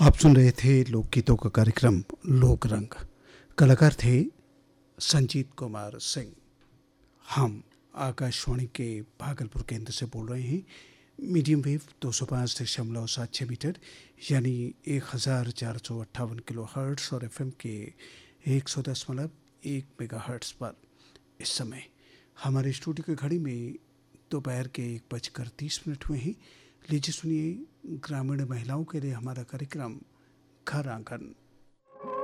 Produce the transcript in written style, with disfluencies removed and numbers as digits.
आप सुन रहे थे लोकगीतों का कार्यक्रम लोक रंग। कलाकार थे संजीत कुमार सिंह। हम आकाशवाणी के भागलपुर केंद्र से बोल रहे हैं। मीडियम वेव 205.76 मीटर यानी 1458 किलो हर्ट्स और एफएम के 100.1 मेगा हर्ट्स पर इस समय हमारे स्टूडियो की घड़ी में दोपहर के 1:30 हुए हैं। लीजिए सुनिए ग्रामीण महिलाओं के लिए हमारा कार्यक्रम घर आंगन।